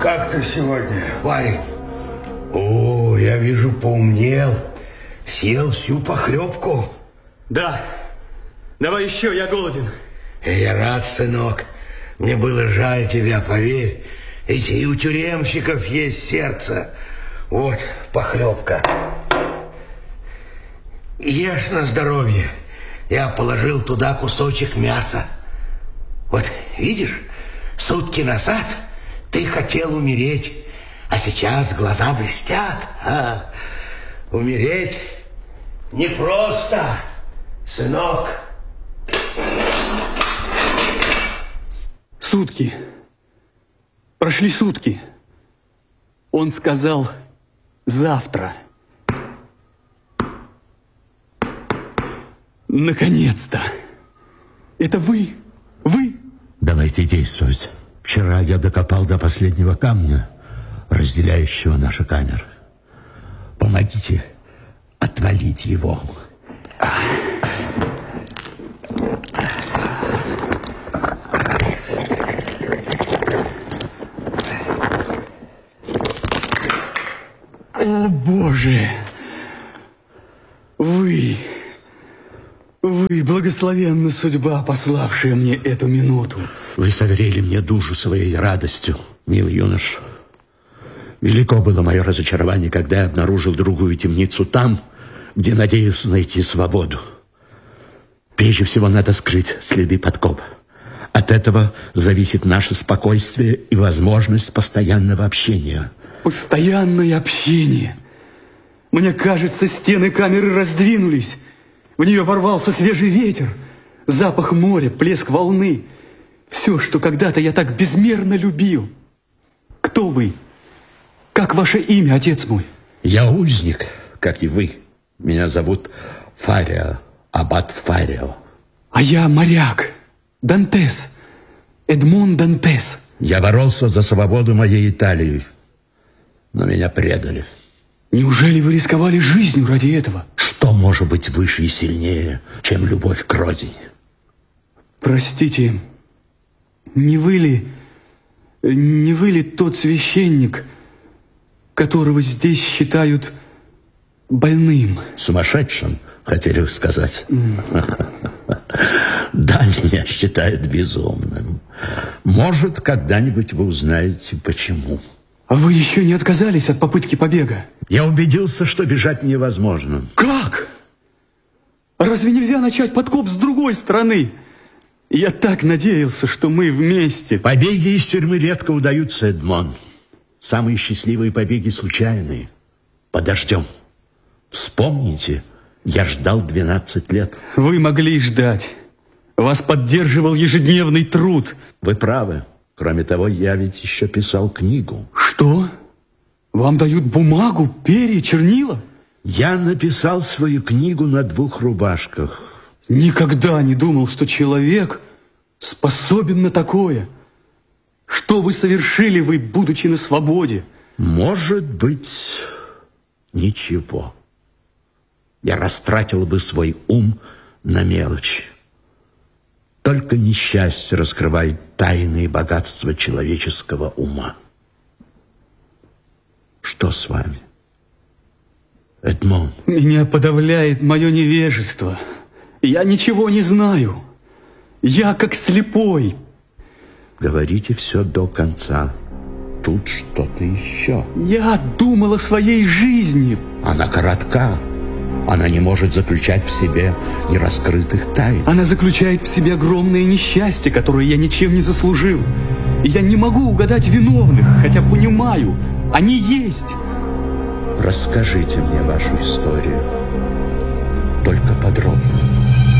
как ты сегодня, парень? О, я вижу, поумнел. Съел всю похлебку. Да. Давай еще, я голоден. Я рад, сынок. Мне было жаль тебя, поверь. Ведь и у тюремщиков есть сердце. Вот похлебка. Ешь на здоровье. Я положил туда кусочек мяса. Вот, видишь, сутки назад ты хотел умереть, а сейчас глаза блестят. Умереть непросто, сынок. Сутки. Прошли сутки. Он сказал завтра. Наконец-то. Это вы? Вы? Давайте действовать. Вчера я докопал до последнего камня, разделяющего наши камеры. Помогите отвалить его. О, Боже! Вы, благословенна судьба, пославшая мне эту минуту. Вы согрели мне душу своей радостью, милый юнош. Велико было мое разочарование, когда я обнаружил другую темницу там, где надеялся найти свободу. Прежде всего надо скрыть следы подкопа. От этого зависит наше спокойствие и возможность постоянного общения. Постоянное общение. Мне кажется, стены камеры раздвинулись. В нее ворвался свежий ветер, запах моря, плеск волны. Все, что когда-то я так безмерно любил. Кто вы? Как ваше имя, отец мой? Я узник, как и вы. Меня зовут Фарио, аббат Фарио. А я моряк, Дантес, Эдмон Дантес. Я боролся за свободу моей Италии, но меня предали. Неужели вы рисковали жизнью ради этого? Что может быть выше и сильнее, чем любовь к родине? Простите, не вы ли тот священник, которого здесь считают больным? Сумасшедшим, хотели вы сказать? Да, меня считают безумным. Может, когда-нибудь вы узнаете, почему. А вы еще не отказались от попытки побега? Я убедился, что бежать невозможно. Как? Разве нельзя начать подкоп с другой стороны? Я так надеялся, что мы вместе. Побеги из тюрьмы редко удаются, Эдмон. Самые счастливые побеги случайные. Подождем. Вспомните, я ждал 12 лет. Вы могли ждать. Вас поддерживал ежедневный труд. Вы правы. Кроме того, я ведь еще писал книгу. Что? Вам дают бумагу, перья, чернила? Я написал свою книгу на 2 рубашках. Никогда не думал, что человек способен на такое. Что вы совершили, вы, будучи на свободе? Может быть, ничего. Я растратил бы свой ум на мелочи. Только несчастье раскрывает тайные богатства человеческого ума. Что с вами, Эдмон? Меня подавляет мое невежество. Я ничего не знаю. Я как слепой. Говорите все до конца. Тут что-то еще. Я думал о своей жизни. Она коротка. Она не может заключать в себе нераскрытых тайн. Она заключает в себе огромное несчастье, которое я ничем не заслужил. И я не могу угадать виновных, хотя понимаю, они есть. Расскажите мне вашу историю. Только подробно.